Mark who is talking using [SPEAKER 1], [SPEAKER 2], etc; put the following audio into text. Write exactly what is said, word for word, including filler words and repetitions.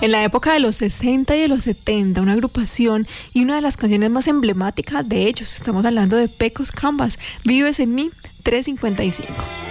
[SPEAKER 1] En la época de los sesenta y de los setenta, una agrupación y una de las canciones más emblemáticas de ellos. Estamos hablando de Pecos Canvas, Vives en mí, trescientos cincuenta y cinco.